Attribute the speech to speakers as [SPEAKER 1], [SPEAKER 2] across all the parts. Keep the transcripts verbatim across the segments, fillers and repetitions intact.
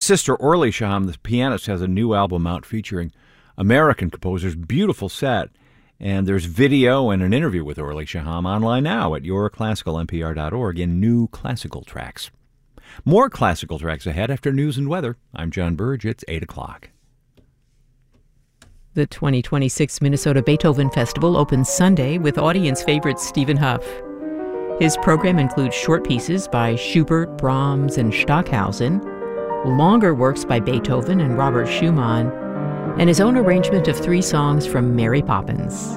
[SPEAKER 1] sister Orly Shaham, the pianist, has a new album out featuring American composers. Beautiful set. And there's video and an interview with Orly Shaham online now at your classical n p r dot org in New Classical Tracks. More classical tracks ahead after news and weather. I'm John Burge. It's eight o'clock.
[SPEAKER 2] The twenty twenty-six Minnesota Beethoven Festival opens Sunday with audience favorite Stephen Hough. His program includes short pieces by Schubert, Brahms, and Stockhausen, longer works by Beethoven and Robert Schumann, and his own arrangement of three songs from Mary Poppins.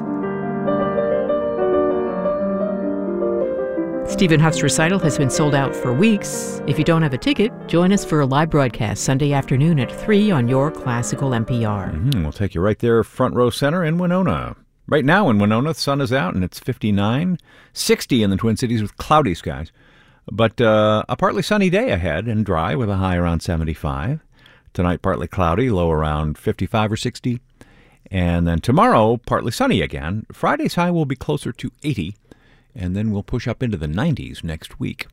[SPEAKER 2] Stephen Hough's recital has been sold out for weeks. If you don't have a ticket, join us for a live broadcast Sunday afternoon at three on your Classical N P R.
[SPEAKER 1] Mm-hmm. We'll take you right there, front row center in Winona. Right now in Winona, the sun is out and it's fifty-nine, sixty in the Twin Cities with cloudy skies. But uh, a partly sunny day ahead and dry with a high around seventy-five. Tonight, partly cloudy, low around fifty-five or sixty. And then tomorrow, partly sunny again. Friday's high will be closer to eighty. And then we'll push up into the nineties next week.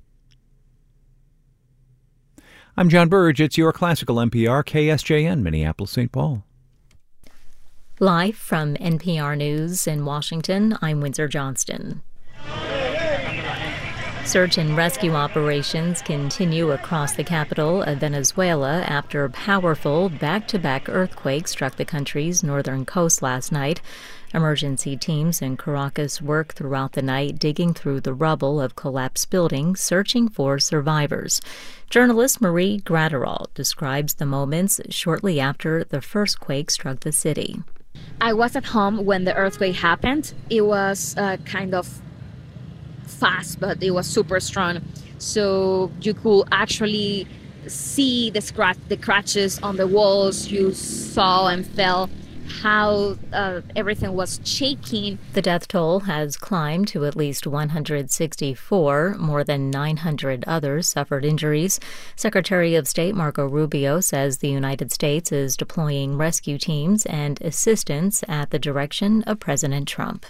[SPEAKER 1] I'm John Burge. It's your Classical N P R, K S J N, Minneapolis, Saint Paul.
[SPEAKER 3] Live from N P R News in Washington, I'm Windsor Johnston. Search and rescue operations continue across the capital of Venezuela after powerful back-to-back earthquakes struck the country's northern coast last night. Emergency teams in Caracas worked throughout the night, digging through the rubble of collapsed buildings, searching for survivors. Journalist Marie Graterol describes the moments shortly after the first quake struck the city.
[SPEAKER 4] I was at home when the earthquake happened. It was uh, kind of fast, but it was super strong. So you could actually see the scratch, the scratches on the walls. You saw and felt how uh, everything was shaking.
[SPEAKER 3] The death toll has climbed to at least one hundred sixty-four. More than nine hundred others suffered injuries. Secretary of State Marco Rubio says the United States is deploying rescue teams and assistance at the direction of President Trump.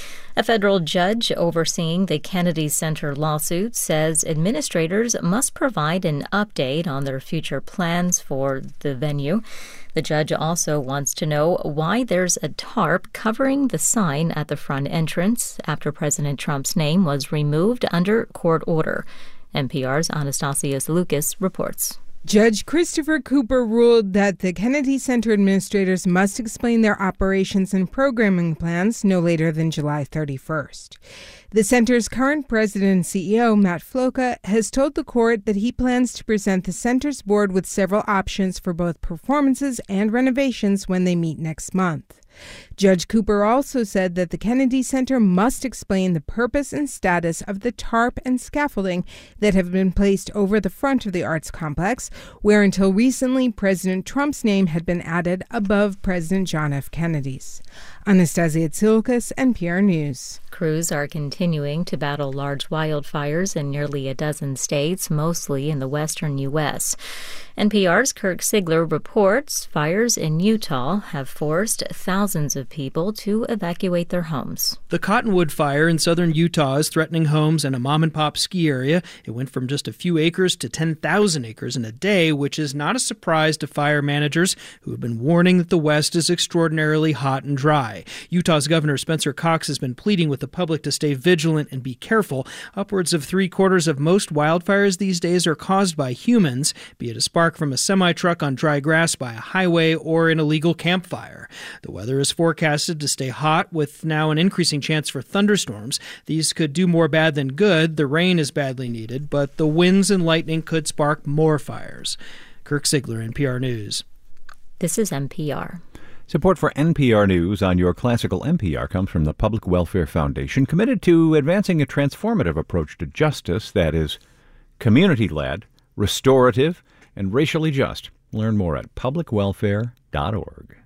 [SPEAKER 3] A federal judge overseeing the Kennedy Center lawsuit says administrators must provide an update on their future plans for the venue. The judge also wants to know why there's a tarp covering the sign at the front entrance after President Trump's name was removed under court order. N P R's Anastasios Lucas reports.
[SPEAKER 5] Judge Christopher Cooper ruled that the Kennedy Center administrators must explain their operations and programming plans no later than July thirty-first. The center's current president and C E O, Matt Floca, has told the court that he plans to present the center's board with several options for both performances and renovations when they meet next month. Judge Cooper also said that the Kennedy Center must explain the purpose and status of the tarp and scaffolding that have been placed over the front of the arts complex, where until recently President Trump's name had been added above President John F. Kennedy's. Anastasia Tsilkas, N P R News.
[SPEAKER 3] Crews are continuing to battle large wildfires in nearly a dozen states, mostly in the western U S. N P R's Kirk Sigler reports fires in Utah have forced thousands of people to evacuate their homes.
[SPEAKER 6] The Cottonwood Fire in southern Utah is threatening homes and a mom-and-pop ski area. It went from just a few acres to ten thousand acres in a day, which is not a surprise to fire managers who have been warning that the West is extraordinarily hot and dry. Utah's Governor Spencer Cox has been pleading with the public to stay vigilant and be careful. Upwards of three-quarters of most wildfires these days are caused by humans, be it a spark from a semi-truck on dry grass by a highway or an illegal campfire. The weather is forecasted to stay hot, with now an increasing chance for thunderstorms. These could do more bad than good. The rain is badly needed, but the winds and lightning could spark more fires. Kirk Sigler, N P R News.
[SPEAKER 3] This is N P R.
[SPEAKER 1] Support for N P R News on your Classical N P R comes from the Public Welfare Foundation, committed to advancing a transformative approach to justice that is community-led, restorative, and racially just. Learn more at public welfare dot org.